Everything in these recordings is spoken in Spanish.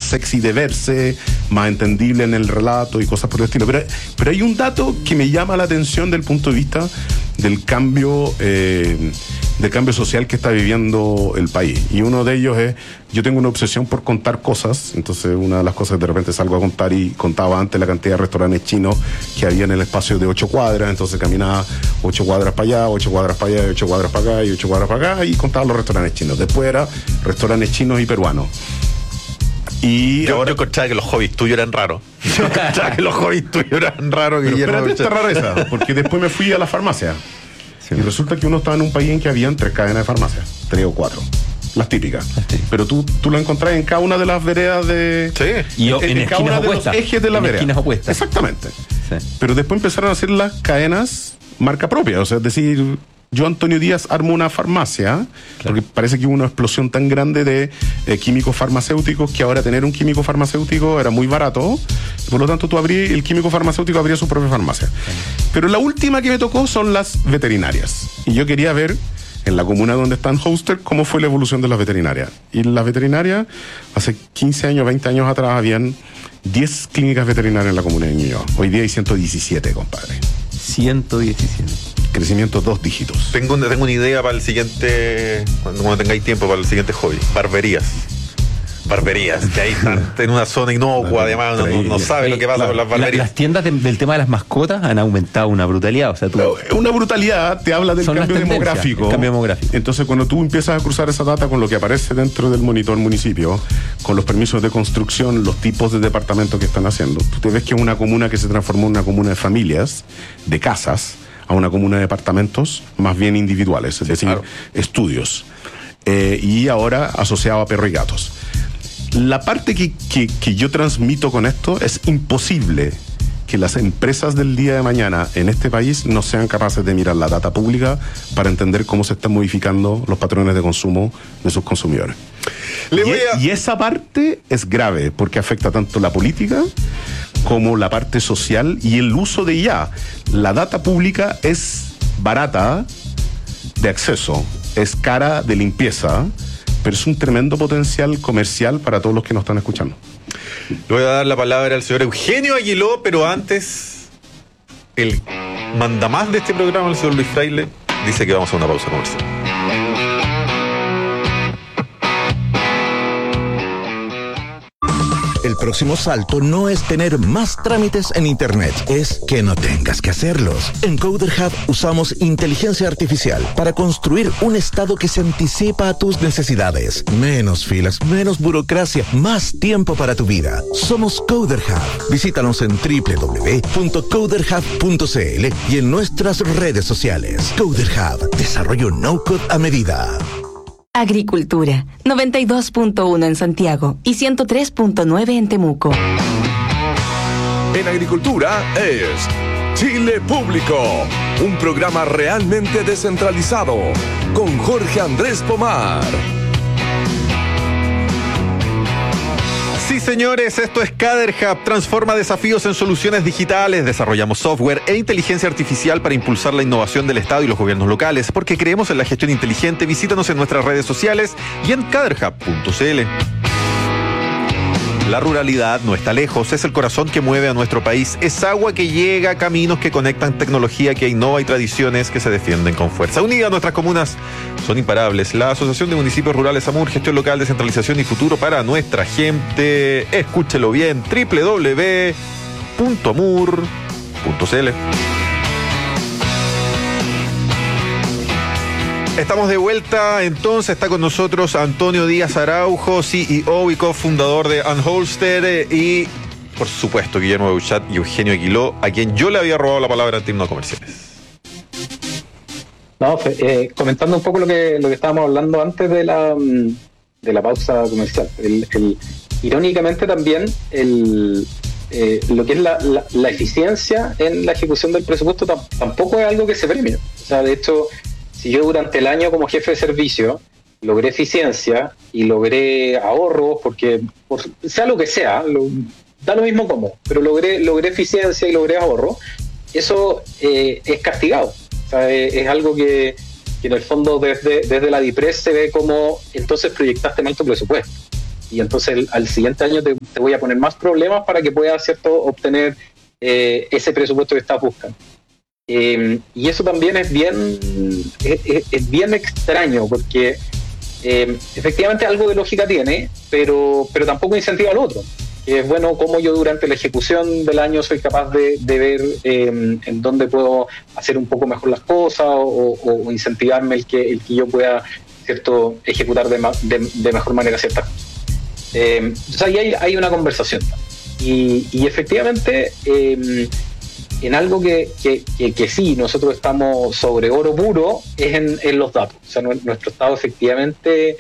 sexy de verse, más entendible en el relato y cosas por el estilo. Pero hay un dato que me llama la atención del punto de vista del cambio social que está viviendo el país. Y uno de ellos es, yo tengo una obsesión por contar cosas, entonces una de las cosas que de repente salgo a contar, y contaba antes la cantidad de restaurantes chinos que había en el espacio de 8 cuadras, entonces caminaba 8 cuadras para allá, 8 cuadras para allá, 8 cuadras para acá y 8 cuadras para acá, y contaba los restaurantes chinos. Después era restaurantes chinos y peruanos. Y yo escuchaba que los hobbies tuyos eran raros. Yo escuchaba que los hobbies tuyos eran raros. Pero espérate esta rareza, porque después me fui a la farmacia. Sí. Y resulta que uno estaba en un país en que habían 3 cadenas de farmacia, 3 o 4. Las típicas. Sí. Pero tú lo encontrás en cada una de las veredas de... Sí. Y en cada una de los ejes de la vereda. Esquinas opuestas. Exactamente. Sí. Pero después empezaron a hacer las cadenas marca propia. O sea, es decir, yo, Antonio Díaz, armo una farmacia, claro, porque parece que hubo una explosión tan grande de químicos farmacéuticos que ahora tener un químico farmacéutico era muy barato. Por lo tanto, el químico farmacéutico abría su propia farmacia. Pero la última que me tocó son las veterinarias. Y yo quería ver, en la comuna donde está Hoster, cómo fue la evolución de las veterinarias. Y las veterinarias, hace 15 años, 20 años atrás, habían 10 clínicas veterinarias en la comuna de Ñuñoa. Hoy día hay 117, compadre. 117. Crecimiento 2 dígitos. Tengo una idea para el siguiente, cuando tengáis tiempo, para el siguiente hobby. Barberías, que ahí están en una zona inocua, además no sabe lo que pasa con las barberías. Las tiendas del tema de las mascotas han aumentado una brutalidad. O sea, una brutalidad te habla del cambio demográfico. Entonces, cuando tú empiezas a cruzar esa data con lo que aparece dentro del monitor municipio, con los permisos de construcción, los tipos de departamentos que están haciendo, tú te ves que es una comuna que se transformó en una comuna de familias, de casas, a una comuna de departamentos más bien individuales, es decir, claro, estudios. Y ahora asociado a perros y gatos. La parte que yo transmito con esto es imposible que las empresas del día de mañana en este país no sean capaces de mirar la data pública para entender cómo se están modificando los patrones de consumo de sus consumidores. Y esa parte es grave porque afecta tanto la política como la parte social y el uso de IA. La data pública es barata de acceso, es cara de limpieza, pero es un tremendo potencial comercial para todos los que nos están escuchando. Le voy a dar la palabra al señor Eugenio Aguiló, pero antes, el mandamás de este programa, el señor Luis Fraile, dice que vamos a una pausa comercial. El próximo salto no es tener más trámites en Internet, es que no tengas que hacerlos. En Coder Hub usamos inteligencia artificial para construir un estado que se anticipa a tus necesidades. Menos filas, menos burocracia, más tiempo para tu vida. Somos Coder Hub. Visítanos en www.coderhub.cl y en nuestras redes sociales. Coder Hub, desarrollo no-code a medida. Agricultura, 92.1 en Santiago y 103.9 en Temuco. En Agricultura es Chile Público, un programa realmente descentralizado, con Jorge Andrés Pomar. Sí, señores, esto es Coder Hub. Transforma desafíos en soluciones digitales. Desarrollamos software e inteligencia artificial para impulsar la innovación del Estado y los gobiernos locales. Porque creemos en la gestión inteligente. Visítanos en nuestras redes sociales y en coderhub.cl. La ruralidad no está lejos, es el corazón que mueve a nuestro país. Es agua que llega, caminos que conectan, tecnología que innova y tradiciones que se defienden con fuerza. Unidas nuestras comunas son imparables. La Asociación de Municipios Rurales AMUR, gestión local, descentralización y futuro para nuestra gente. Escúchelo bien, www.amur.cl. Estamos de vuelta, entonces está con nosotros Antonio Díaz Araujo, CEO y cofundador de Unholster, y por supuesto Guillermo Beuchat y Eugenio Aguiló, a quien yo le había robado la palabra en términos comerciales. No, comentando un poco lo que estábamos hablando antes de la pausa comercial. Irónicamente también lo que es la eficiencia en la ejecución del presupuesto tampoco es algo que se premie. O sea, de hecho, si yo durante el año como jefe de servicio logré eficiencia y logré ahorros, porque sea lo que sea, da lo mismo cómo, pero logré eficiencia y logré ahorro, eso es castigado. O sea, es algo que en el fondo desde la DIPRES se ve como entonces proyectaste mal tu presupuesto. y entonces al siguiente año te voy a poner más problemas para que puedas, ¿cierto?, obtener ese presupuesto que estás buscando. Y eso también es bien extraño, porque efectivamente algo de lógica tiene, pero tampoco incentiva al otro. Que es bueno como yo durante la ejecución del año soy capaz de ver en dónde puedo hacer un poco mejor las cosas o incentivarme el que yo pueda, ¿cierto?, ejecutar de mejor manera ciertas cosas. Entonces ahí hay una conversación. Y efectivamente, en algo que sí, nosotros estamos sobre oro puro, es en los datos. O sea, nuestro Estado efectivamente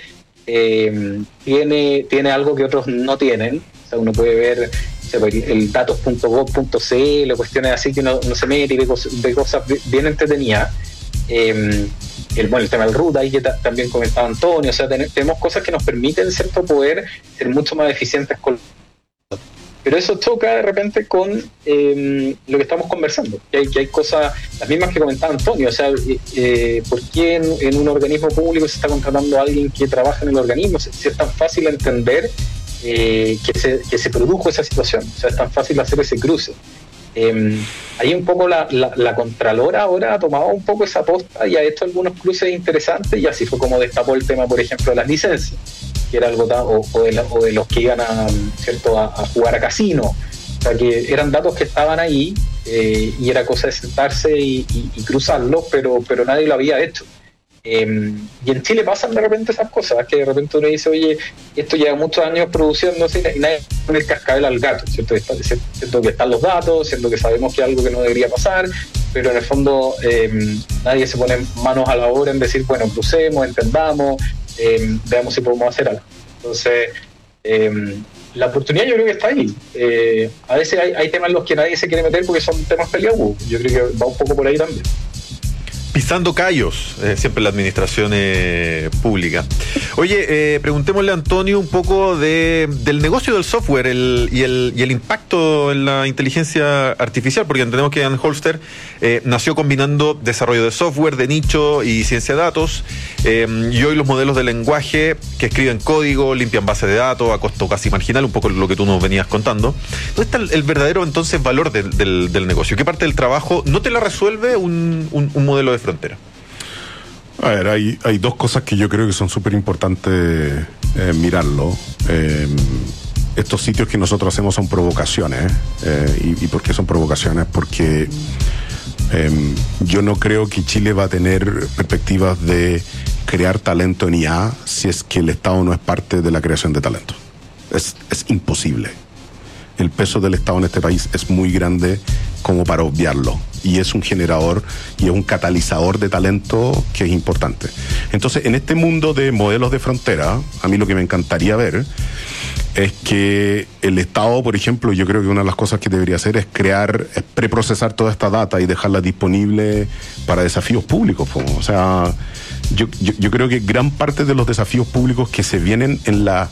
tiene algo que otros no tienen. O sea, uno puede ver el datos.gov.cl, cuestiones así que uno se mete y ve cosas bien entretenidas. El tema del RUT, ahí que también comentaba Antonio. O sea, tenemos cosas que nos permiten, ¿cierto?, poder ser mucho más eficientes con. Pero eso choca de repente con lo que estamos conversando, que hay cosas, las mismas que comentaba Antonio. O sea, ¿por qué en un organismo público se está contratando a alguien que trabaja en el organismo? Si es tan fácil entender que se produjo esa situación, o sea, es tan fácil hacer ese cruce. Ahí un poco la Contralora ahora ha tomado un poco esa posta y ha hecho algunos cruces interesantes, y así fue como destapó el tema, por ejemplo, de las licencias, que era algo o de los que iban a jugar a casino. O sea, que eran datos que estaban ahí y era cosa de sentarse y cruzarlos, pero nadie lo había hecho. Y en Chile pasan de repente esas cosas, que de repente uno dice, oye, esto lleva muchos años produciéndose y nadie pone el cascabel al gato, ¿cierto? Siento que están los datos, siento que sabemos que es algo que no debería pasar, pero en el fondo nadie se pone manos a la obra en decir, bueno, crucemos, entendamos, veamos si podemos hacer algo. Entonces, la oportunidad yo creo que está ahí. A veces hay temas en los que nadie se quiere meter porque son temas peleados. Yo creo que va un poco por ahí también. Pisando callos, siempre en la administración pública. Oye, preguntémosle a Antonio un poco del negocio del software y el impacto en la inteligencia artificial, porque entendemos que Ian Holster nació combinando desarrollo de software, de nicho y ciencia de datos, y hoy los modelos de lenguaje que escriben código, limpian bases de datos a costo casi marginal, un poco lo que tú nos venías contando. ¿Dónde está el verdadero entonces valor del negocio? ¿Qué parte del trabajo no te la resuelve un modelo de frontera? A ver, hay dos cosas que yo creo que son súper importantes mirarlo. Estos sitios que nosotros hacemos son provocaciones. ¿Y por qué son provocaciones? Porque yo no creo que Chile va a tener perspectivas de crear talento en IA si es que el Estado no es parte de la creación de talento. Es imposible. El peso del Estado en este país es muy grande como para obviarlo. Y es un generador y es un catalizador de talento que es importante. Entonces, en este mundo de modelos de frontera, a mí lo que me encantaría ver es que el Estado, por ejemplo, yo creo que una de las cosas que debería hacer es preprocesar toda esta data y dejarla disponible para desafíos públicos. O sea, yo creo que gran parte de los desafíos públicos que se vienen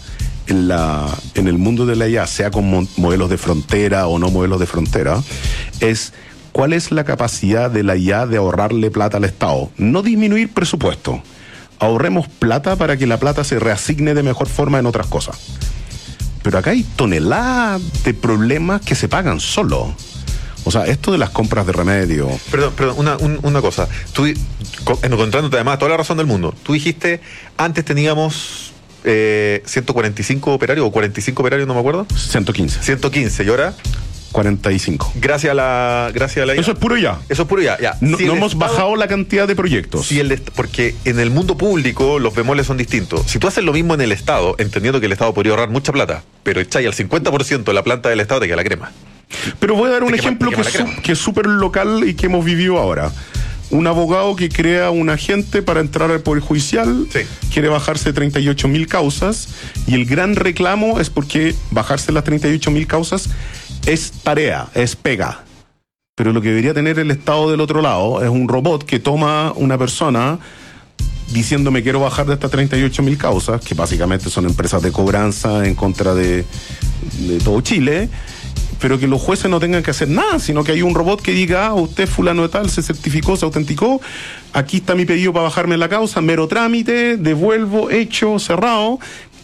en el mundo de la IA, sea con modelos de frontera o no modelos de frontera, es cuál es la capacidad de la IA de ahorrarle plata al Estado. No disminuir presupuesto. Ahorremos plata para que la plata se reasigne de mejor forma en otras cosas. Pero acá hay toneladas de problemas que se pagan solo. O sea, esto de las compras de remedio. Perdón, una cosa. Tú, encontrándote además toda la razón del mundo, tú dijiste, antes teníamos 145 operarios o 45 operarios, no me acuerdo. 115, ¿y ahora? 45. Gracias a la IA. Eso es puro IA. No hemos bajado la cantidad de proyectos. Porque en el mundo público los bemoles son distintos. Si tú haces lo mismo en el Estado, entendiendo que el Estado podría ahorrar mucha plata, pero echáis al 50% de la planta del Estado, te queda la crema. Pero voy a dar un ejemplo que es súper local y que hemos vivido ahora. Un abogado que crea un agente para entrar al Poder Judicial, sí, quiere bajarse 38.000 causas, y el gran reclamo es porque bajarse las 38.000 causas es tarea, es pega. Pero lo que debería tener el Estado del otro lado es un robot que toma una persona diciendo me quiero bajar de estas 38.000 causas, que básicamente son empresas de cobranza en contra de todo Chile, pero que los jueces no tengan que hacer nada, sino que hay un robot que diga, usted fulano de tal, se certificó, se autenticó, aquí está mi pedido para bajarme la causa, mero trámite, devuelvo, hecho, cerrado,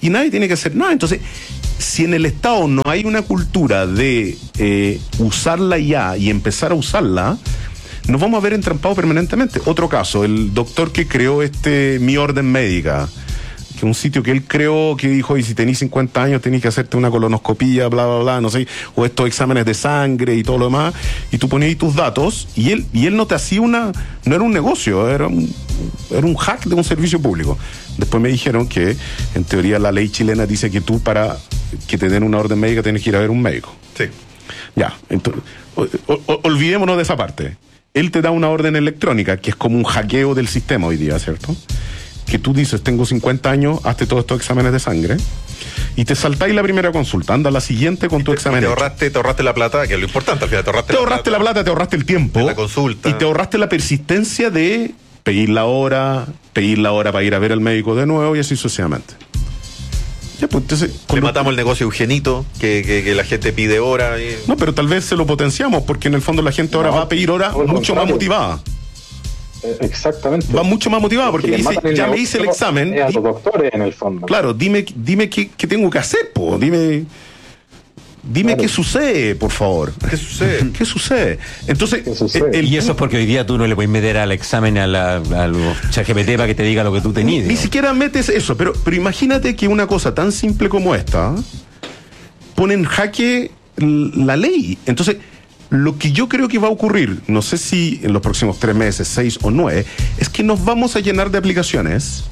y nadie tiene que hacer nada. Entonces, si en el Estado no hay una cultura de usarla ya y empezar a usarla, nos vamos a ver entrampados permanentemente. Otro caso, el doctor que creó Mi Orden Médica, que es un sitio que él creó, que dijo, y si tenés 50 años tenés que hacerte una colonoscopía, bla, bla, bla, no sé, o estos exámenes de sangre y todo lo demás, y tú ponías tus datos, y él no te hacía no era un negocio, era un hack de un servicio público. Después me dijeron que, en teoría, la ley chilena dice que tú, para que te den una orden médica, tienes que ir a ver un médico. Sí. Ya, entonces, olvidémonos de esa parte. Él te da una orden electrónica, que es como un hackeo del sistema hoy día, ¿cierto? Que tú dices, tengo 50 años, hazte todos estos exámenes de sangre, y te saltáis la primera consulta, anda a la siguiente con tu examen. Te ahorraste la plata, que es lo importante al final. Te ahorraste la plata, te ahorraste el tiempo. La consulta. Y te ahorraste la persistencia de pedir la hora para ir a ver al médico de nuevo, y así sucesivamente. Ya, pues, entonces, le matamos el negocio Eugenito, que la gente pide hora. No, pero tal vez se lo potenciamos, porque en el fondo la gente ahora va a pedir hora mucho más motivada. Exactamente. Va mucho más motivada, porque dice, ya me hice el examen. A los doctores, en el fondo. Claro, dime qué tengo que hacer, po. Dime claro. Qué sucede, por favor. ¿Qué sucede? ¿Qué sucede? Entonces, ¿Qué sucede? Y eso es porque hoy día tú no le puedes meter al examen al ChatGPT para que te diga lo que tú tenías. Ni siquiera metes eso, pero imagínate que una cosa tan simple como esta pone en jaque la ley. Entonces, lo que yo creo que va a ocurrir, no sé si en los próximos 3 meses, 6 o 9, es que nos vamos a llenar de aplicaciones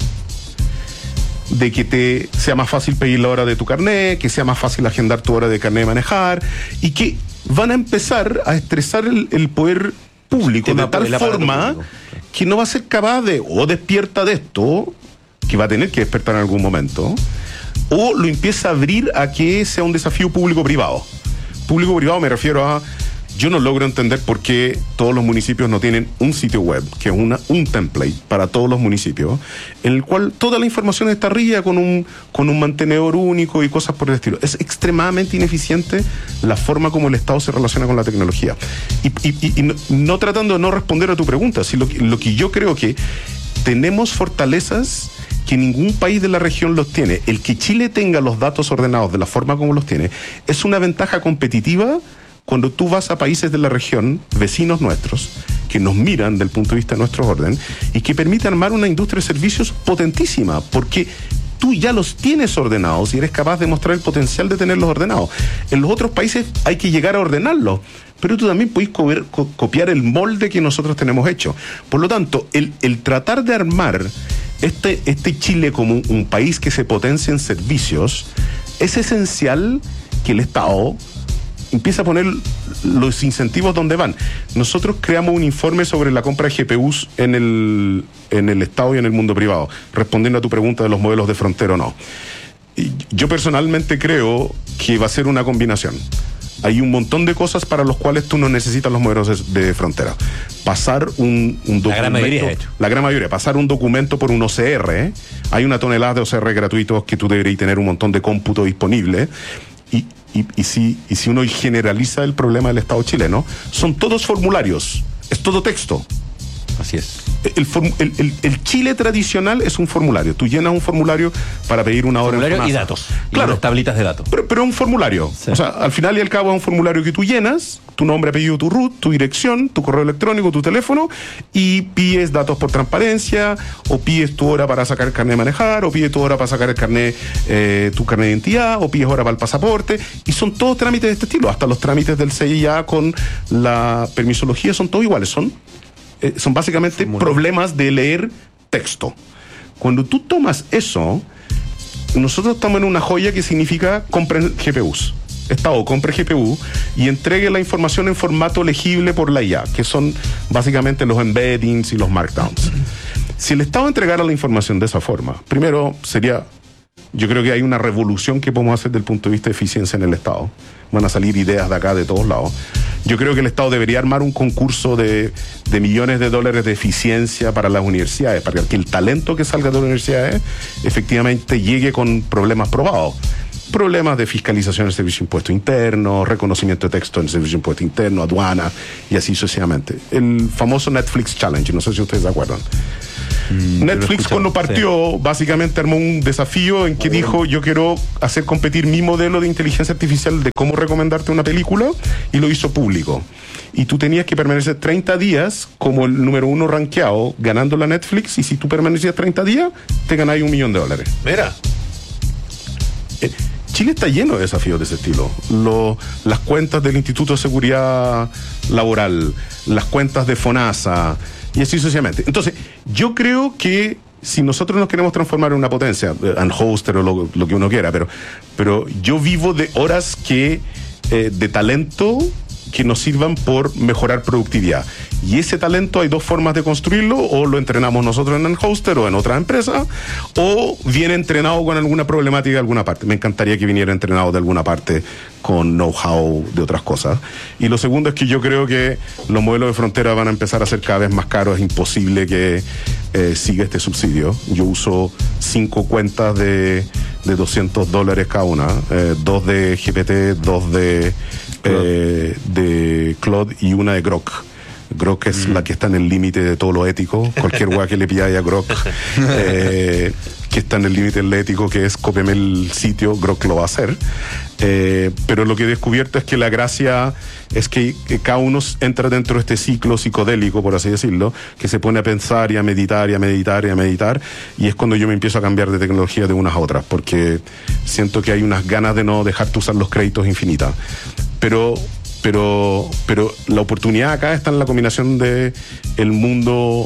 de que te sea más fácil pedir la hora de tu carnet, que sea más fácil agendar tu hora de carnet de manejar, y que van a empezar a estresar el poder público de tal forma que no va a ser capaz de, o despierta de esto, que va a tener que despertar en algún momento, o lo empieza a abrir a que sea un desafío público-privado. Público-privado me refiero a, yo no logro entender por qué todos los municipios no tienen un sitio web, que es un template para todos los municipios, en el cual toda la información está arriba con un mantenedor único y cosas por el estilo. Es extremadamente ineficiente la forma como el Estado se relaciona con la tecnología. Y no tratando de no responder a tu pregunta, sino lo que yo creo que tenemos fortalezas que ningún país de la región los tiene. El que Chile tenga los datos ordenados de la forma como los tiene es una ventaja competitiva cuando tú vas a países de la región, vecinos nuestros, que nos miran del punto de vista de nuestro orden y que permiten armar una industria de servicios potentísima, porque tú ya los tienes ordenados y eres capaz de mostrar el potencial de tenerlos ordenados. En los otros países hay que llegar a ordenarlos, pero tú también puedes copiar el molde que nosotros tenemos hecho. Por lo tanto, el tratar de armar este Chile como un país que se potencia en servicios, es esencial que el Estado empieza a poner los incentivos donde van. Nosotros creamos un informe sobre la compra de GPUs en el Estado y en el mundo privado, respondiendo a tu pregunta de los modelos de frontera o no. Y yo personalmente creo que va a ser una combinación. Hay un montón de cosas para los cuales tú no necesitas los modelos de frontera. Pasar un documento... La gran mayoría, de hecho. La gran mayoría. Pasar un documento por un OCR. Hay una tonelada de OCR gratuitos que tú deberías tener un montón de cómputo disponible. Y si uno generaliza el problema del Estado chileno, son todos formularios, es todo texto. Así es. El Chile tradicional es un formulario. Tú llenas un formulario para pedir una hora en formulario y datos. Claro. Y unas tablitas de datos. Pero un formulario. Sí. O sea, al final y al cabo es un formulario que tú llenas, tu nombre, apellido, tu RUT, tu dirección, tu correo electrónico, tu teléfono, y pides datos por transparencia, o pides tu hora para sacar el carnet de manejar, o pides tu hora para sacar el carnet, tu carnet de identidad, o pides hora para el pasaporte, y son todos trámites de este estilo. Hasta los trámites del CIA con la permisología son todos iguales. Son básicamente problemas de leer texto. Cuando tú tomas eso, nosotros estamos en una joya que significa compren GPUs. Estado compre GPU y entregue la información en formato legible por la IA, que son básicamente los embeddings y los markdowns. Si el Estado entregara la información de esa forma, primero yo creo que hay una revolución que podemos hacer desde el punto de vista de eficiencia en el Estado. Van a salir ideas de acá, de todos lados. Yo creo que el Estado debería armar un concurso de millones de dólares de eficiencia para las universidades, para que el talento que salga de las universidades efectivamente llegue con problemas probados. Problemas de fiscalización del servicio de impuesto interno, reconocimiento de texto en el servicio de impuesto interno, aduana y así sucesivamente. El famoso Netflix Challenge, no sé si ustedes se acuerdan. Netflix cuando partió, básicamente armó un desafío en que dijo, yo quiero hacer competir mi modelo de inteligencia artificial de cómo recomendarte una película, y lo hizo público. Y tú tenías que permanecer 30 días como el número 1 rankeado, ganando la Netflix, y si tú permanecías 30 días, te ganáis $1 millón. Mira. Chile está lleno de desafíos de ese estilo. Las cuentas del Instituto de Seguridad Laboral, las cuentas de FONASA, y así sucesivamente. Entonces, yo creo que si nosotros nos queremos transformar en una potencia, unhoster o lo que uno quiera, pero yo vivo de horas de talento que nos sirvan por mejorar productividad. Y ese talento hay dos formas de construirlo: o lo entrenamos nosotros en Unhoster o en otras empresas, o viene entrenado con alguna problemática de alguna parte. Me encantaría que viniera entrenado de alguna parte con know-how de otras cosas. Y lo segundo es que yo creo que los modelos de frontera van a empezar a ser cada vez más caros. Es imposible que siga este subsidio. Yo uso 5 cuentas de $200 cada una, 2 de GPT, 2 de Claude y una de Grok. Grok es la que está en el límite de todo lo ético. Cualquier guay que le pidáis a Grok que está en el límite del ético, que es cópiame el sitio, Grok lo va a hacer. Pero lo que he descubierto es que la gracia es que cada uno entra dentro de este ciclo psicodélico, por así decirlo, que se pone a pensar y a meditar y a meditar y a meditar, y es cuando yo me empiezo a cambiar de tecnología de unas a otras, porque siento que hay unas ganas de no dejarte usar los créditos infinitas. Pero la oportunidad acá está en la combinación de el mundo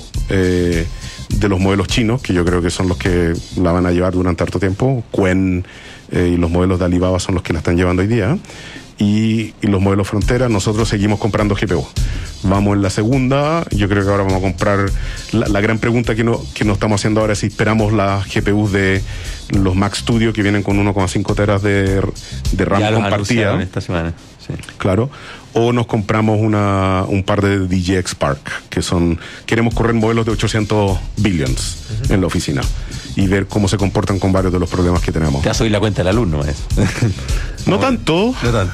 de los modelos chinos, que yo creo que son los que la van a llevar durante harto tiempo. Qwen y los modelos de Alibaba son los que la están llevando hoy día. Y los modelos frontera, nosotros seguimos comprando GPU. Vamos en la segunda. Yo creo que ahora vamos a comprar. La gran pregunta que nos estamos haciendo ahora es si esperamos las GPUs de los Mac Studio, que vienen con 1,5 teras de RAM ya compartida esta semana. Sí. Claro. O nos compramos un par de DGX Spark, que queremos correr modelos de 800 billions en la oficina y ver cómo se comportan con varios de los problemas que tenemos. Te vas a oír la cuenta del alumno, ¿es? No tanto.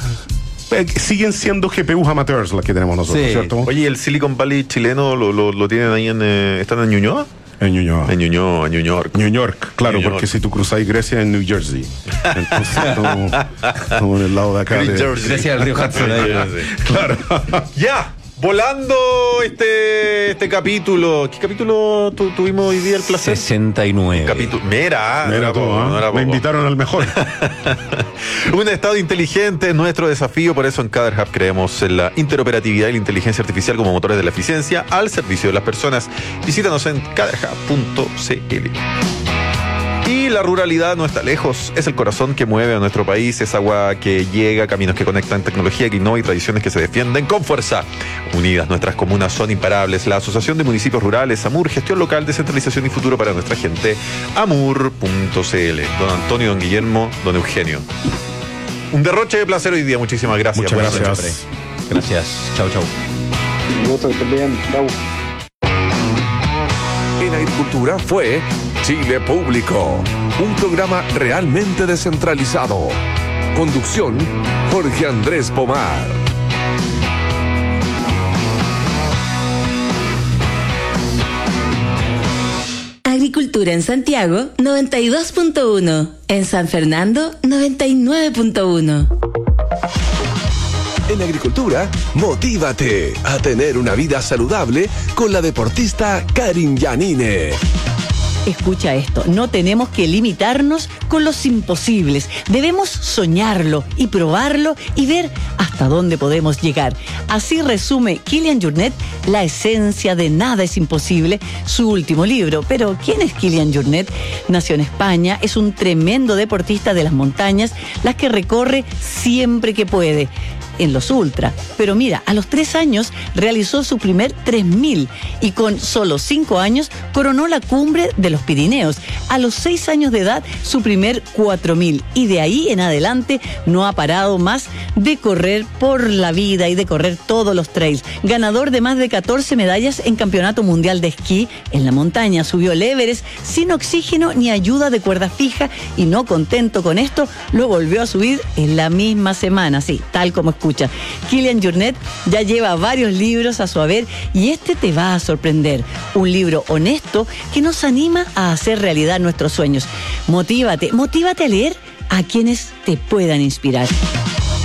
Siguen siendo GPUs amateurs las que tenemos nosotros, sí. ¿Cierto? Oye, ¿el Silicon Valley chileno lo tienen ahí están en Ñuñoa? En Ñuñoa. En New York. New York, claro, New York. Porque si tú cruzáis Grecia, en New Jersey. Entonces estamos en el lado de acá. Grecia del río Hudson. Claro. Ya. Volando este capítulo. ¿Qué capítulo tuvimos hoy día el placer? 69. Mira todo, me invitaron al mejor. Un estado inteligente es nuestro desafío, por eso en CaderHub creemos en la interoperatividad y la inteligencia artificial como motores de la eficiencia al servicio de las personas. Visítanos en caderhub.cl. Y la ruralidad no está lejos, es el corazón que mueve a nuestro país, es agua que llega, caminos que conectan, tecnología que innova y tradiciones que se defienden con fuerza. Unidas, nuestras comunas son imparables. La Asociación de Municipios Rurales, AMUR, gestión local, descentralización y futuro para nuestra gente, amur.cl. Don Antonio, don Guillermo, don Eugenio. Un derroche de placer hoy día, muchísimas gracias. Muchas gracias. Gracias, chau. Un gusto, que estén bien. Chau. En Agricultura fue Chile Público, un programa realmente descentralizado. Conducción, Jorge Andrés Pomar. Agricultura en Santiago, 92.1. En San Fernando, 99.1. En Agricultura, motívate a tener una vida saludable con la deportista Karin Yanine. Escucha esto, no tenemos que limitarnos con los imposibles. Debemos soñarlo y probarlo y ver hasta dónde podemos llegar. Así resume Kilian Jornet La esencia de nada es imposible, su último libro. Pero ¿quién es Kilian Jornet? Nació en España, es un tremendo deportista de las montañas, las que recorre siempre que puede. En los ultra, pero mira, a los 3 años realizó su primer 3000 y con solo 5 años coronó la cumbre de los Pirineos. A los 6 años de edad su primer 4000 y de ahí en adelante no ha parado más de correr por la vida y de correr todos los trails. Ganador de más de 14 medallas en Campeonato Mundial de Esquí en la montaña, subió el Everest sin oxígeno ni ayuda de cuerda fija y no contento con esto, lo volvió a subir en la misma semana, sí, tal como escucha. Kilian Jornet ya lleva varios libros a su haber y este te va a sorprender. Un libro honesto que nos anima a hacer realidad nuestros sueños. Motívate a leer a quienes te puedan inspirar.